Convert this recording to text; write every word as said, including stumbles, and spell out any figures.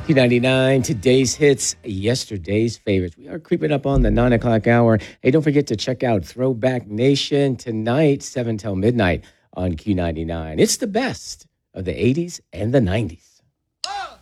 Q ninety-nine, today's hits, yesterday's favorites. We are creeping up on the nine o'clock hour. Hey, don't forget to check out Throwback Nation tonight, seven till midnight on Q ninety-nine. It's the best of the eighties and the nineties.